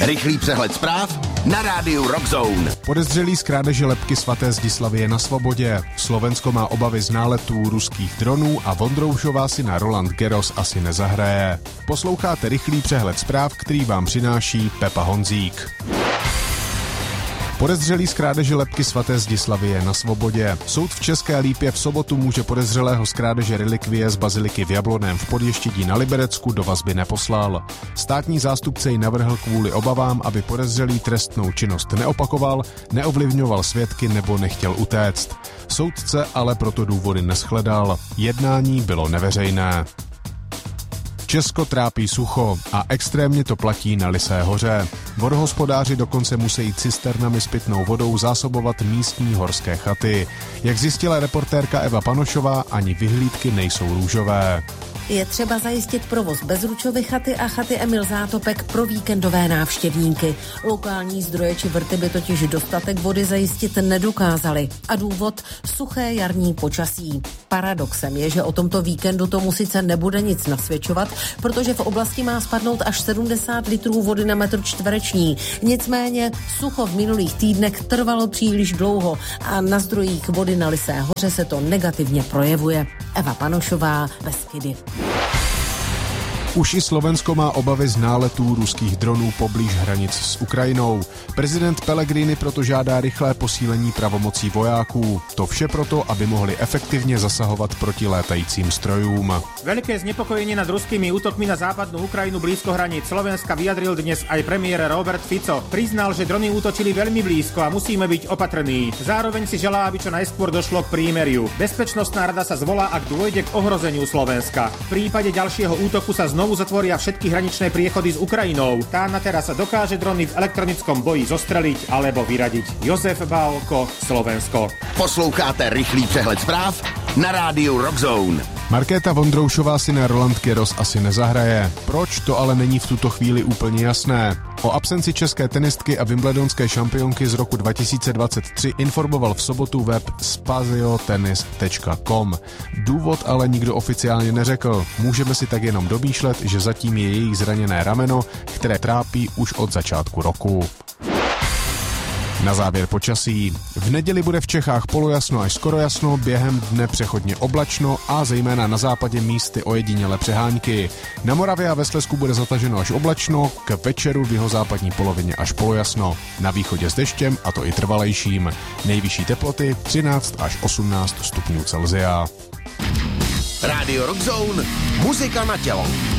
Rychlý přehled zpráv na rádiu Rockzone. Podezřelý z krádeže lebky svaté Zdislavy je na svobodě. Slovensko má obavy z náletů ruských dronů a Vondroušová si na Roland Garros asi nezahraje. Posloucháte rychlý přehled zpráv, který vám přináší Pepa Honzík. Podezřelý z krádeže lebky svaté Zdislavy je na svobodě. Soud v České Lípě v sobotu může podezřelého z krádeže relikvie z baziliky v Jablonném v Podještědí na Liberecku do vazby neposlal. Státní zástupce ji navrhl kvůli obavám, aby podezřelý trestnou činnost neopakoval, neovlivňoval svědky nebo nechtěl utéct. Soudce ale proto důvody neshledal. Jednání bylo neveřejné. Česko trápí sucho a extrémně to platí na Lysé hoře. Vodohospodáři dokonce musí cisternami s pitnou vodou zásobovat místní horské chaty. Jak zjistila reportérka Eva Panošová, ani vyhlídky nejsou růžové. Je třeba zajistit provoz Bezručovy chaty a chaty Emil Zátopek pro víkendové návštěvníky. Lokální zdroje či vrty by totiž dostatek vody zajistit nedokázaly. A důvod suché jarní počasí. Paradoxem je, že o tomto víkendu tomu sice nebude nic nasvědčovat, protože v oblasti má spadnout až 70 litrů vody na metr čtvereční. Nicméně sucho v minulých týdnech trvalo příliš dlouho a na zdrojích vody na Lysé hoře se to negativně projevuje. Eva Panošová, Beskydy. Už i Slovensko má obavy z náletů ruských dronů poblíž hranic s Ukrajinou. Prezident Pellegrini proto žádá rychlé posílení pravomocí vojáků. To vše proto, aby mohli efektivně zasahovat proti létajícím strojům. Veľké znepokojenie nad ruskými útokmi na západnú Ukrajinu blízko hraníc Slovenska vyjadril dnes aj premiér Robert Fico. Priznal, že drony útočili veľmi blízko a musíme byť opatrní. Zároveň si želá, aby čo najskôr došlo k prímeriu. Bezpečnostná rada sa zvolá, ak dôjde k ohrozeniu Slovenska. V prípade ďalšieho útoku sa znovu zatvoria všetky hraničné priechody s Ukrajinou. Tá na teraz dokáže drony v elektronickom boji zostreliť alebo vyradiť. Jozef Bálko, Slovensko. Posloucháte rychlý přehled zpráv na rádiu Rockzone. Markéta Vondroušová si na Roland Garros asi nezahraje. Proč, to ale není v tuto chvíli úplně jasné. O absenci české tenistky a wimbledonské šampionky z roku 2023 informoval v sobotu web spaziotennis.com. Důvod ale nikdo oficiálně neřekl. Můžeme si tak jenom domýšlet, že zatím je jejich zraněné rameno, které trápí už od začátku roku. Na závěr počasí. V neděli bude v Čechách polojasno až skoro jasno, během dne přechodně oblačno a zejména na západě místy ojedinělé přehánky. Na Moravě a ve Slezsku bude zataženo až oblačno, k večeru v jihozápadní polovině až polojasno. Na východě s deštěm, a to i trvalejším. Nejvyšší teploty 13 až 18 stupňů Celsia. Rádio Rockzone, muzika na tělo.